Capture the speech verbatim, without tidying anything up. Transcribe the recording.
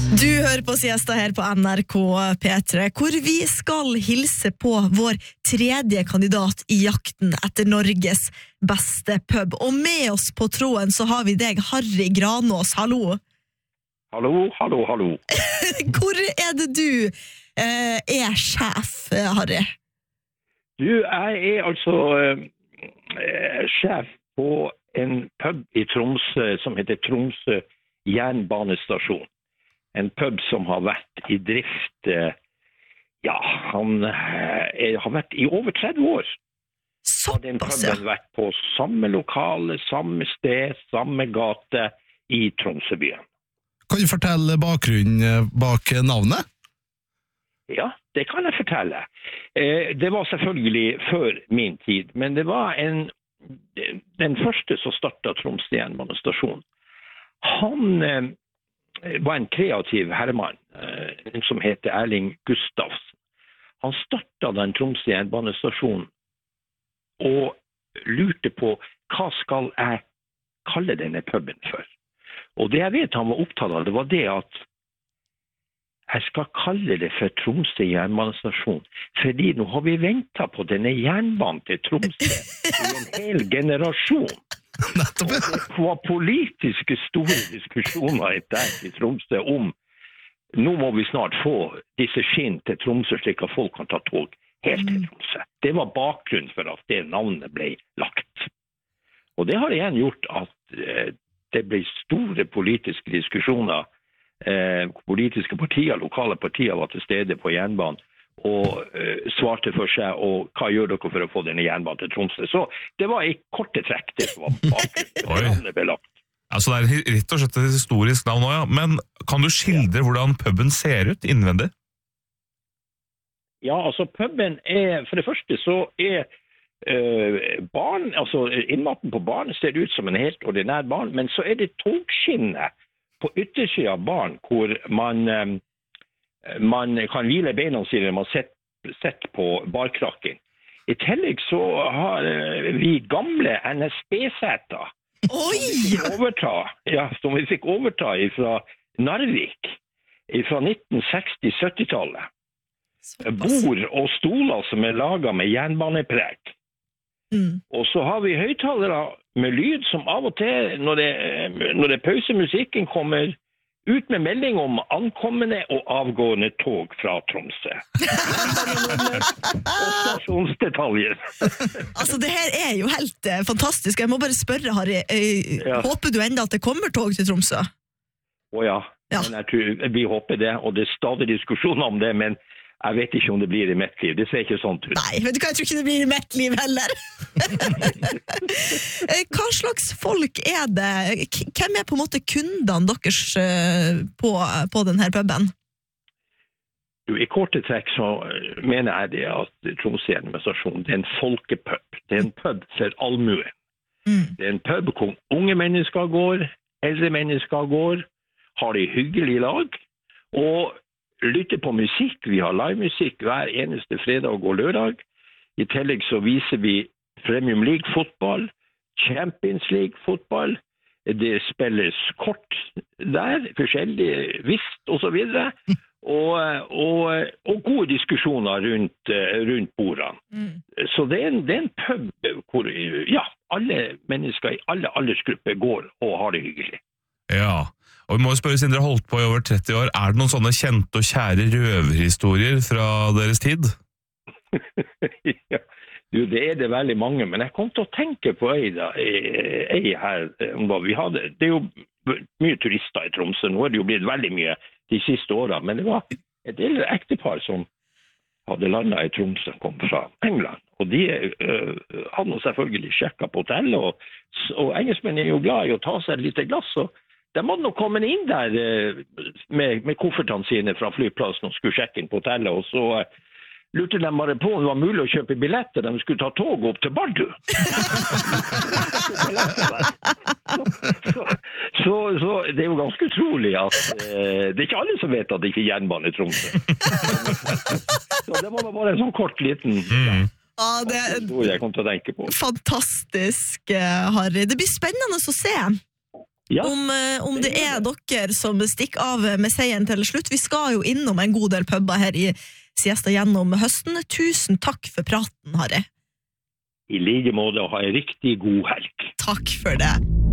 Du hører på Siesta her på N R K P tre, hvor vi skal hilse på vår tredje kandidat i jakten etter Norges beste pub. Og med oss på tråden så har vi deg, Harry Granås. Hallo. Hallo, hallo, hallo. Hvor er det du eh, er sjef, Harry? Du, jeg er altså eh, sjef på en pub i Tromsø som heter Tromsø Jernbanestasjon. En pub som har vært i drift, ja, han er, har vært i over tretti år. Såpass, den puben har vært på samme lokale, samme sted, samme gate i Tromsøbyen. Kan du fortelle bakgrunnen bak navnet? Ja, det kan jeg fortelle. Det var selvfølgelig før min tid, men det var en, den første som startet Tromsø Jernbanestasjon. Han var en kreativ herremann, en som heter Erling Gustavsen. Han startet den Tromsø Jernbanestasjonen og lurte på hva skal jeg kalle denne puben for. Og det jeg vet han var opptatt av, det var det at jeg skal kalle det for Tromsø Jernbanestasjon, fordi nå har vi ventet på denne jernbanen til Tromsø i en hel generasjon. Nettopp, ja. Det var politiske store diskusjoner der i Tromsø om nå må vi snart få disse skinn til Tromsø slik at folk kan ta tog helt til Tromsø. Det var bakgrunnen for at det navnet ble lagt. Og det har igjen gjort at eh, det ble store politiske diskusjoner. Eh, politiske partier, lokale partier var til stede på jernbanen og uh, svarte for seg, og hva gjør dere for å få denne jernbanen til Tromsø? Så det var i korte trekk det som var bakgrunnen det ble lagt. Altså det er rett og slett et historisk navn også, ja. Men kan du skildre hvordan puben ser ut innvendig? Ja, altså puben er, for det første så er uh, barn, altså innmaten på barn ser ut som en helt ordinær barn, men så er det togskinne på yttersiden av barn, hvor man... Um, man kan hvile beina sine når man sitter på barkrakken. I tillegg så har vi gamle N S B-seter Oi! som vi fikk overta, ja, som vi fikk overta fra Narvik fra nitten seksti-sytti-tallet. Bord og stoler som er laget med jernbanepreg. Mm. Og så har vi høyttalere med lyd som av og til, når det, når det pausemusikken kommer, ut med melding om ankommende og avgående tog fra Tromsø. Og stasjonsdetaljer. Altså, det her er jo helt eh, fantastisk. Jeg må bare spørre, Harry, eh, ja. Håper du enda at det kommer tog til Tromsø? Å ja, ja. Men jeg tror, vi håper det, og det er stadig diskusjoner om det, men jeg vet ikke om det blir i mitt liv. Det ser ikke sånn ut. Nei, vet du hva, jeg tror ikke det blir i mitt liv heller. Hva slags folk er det? Hvem er på en måte kundene deres på, på denne puben? I korte trekk så mener jeg det at Tromsø Jernbanestasjon er en folkepub. Det er en pub for allmuen. Mm. Det er en pub hvor unge mennesker går, eldre mennesker går, har det hyggelig lag, og lytter på musikk. Vi har livemusikk hver eneste fredag og lørdag. I tillegg så viser vi Premium League fotball, Champions League fotball. Det spilles kort der, forskjellige vist og så videre. Og, og, og gode diskusjoner rundt, rundt bordene. Mm. Så det er, en, det er en pub hvor ja, alle mennesker i alle aldersgrupper går og har det hyggelig. Ja, og vi må jo spørre, siden dere har holdt på i over tretti år, er det noen sånne kjente og kjære røverhistorier fra deres tid? Ja, du, det er det veldig mange, men jeg kom til å tenke på ei, da, ei her, vi hadde, det er jo mye turister i Tromsø, nå er det jo blitt veldig mye de siste årene, men det var et eldre ektepar som hadde landet i Tromsø, kom fra England, og de uh, hadde selvfølgelig sjekket på hotellet, og, og engelskmenn er jo glad i å ta seg et lite glass, og de måtte nok komme inn der uh, med, med koffertene sine fra flyplassen og skulle sjekke inn på hotellet, og så uh, lurte de bare på om det var mulig å kjøpe billetter, de skulle ta tog opp til Bardu. så, så, så det er jo ganske utrolig at uh, det er ikke alle som vet at det ikke er jernbane i Tromsø. Så det var bare en sånn kort liten ja, ja, det er jeg kom til å tenke på. Fantastisk, Harry. Det blir spennende å se. Ja. Om, om det er dere som stikker av med seieren til slutt. Vi skal jo innom en god del pubber her i Siesta gjennom høsten. Tusen takk for praten, Harry. I like måte, ha en riktig god helg. Takk for det.